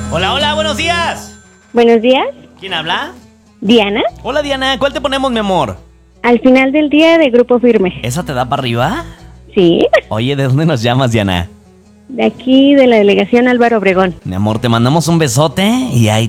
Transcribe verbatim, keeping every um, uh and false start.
Hola, hola, buenos días. Buenos días, ¿Quién habla? Diana. Hola, Diana, ¿cuál te ponemos, mi amor? Al final del día de Grupo Firme. ¿Esa te da para arriba? Sí, Oye, ¿de dónde nos llamas, Diana? de aquí de la delegación Álvaro Obregón. Mi amor, te mandamos un besote y ahí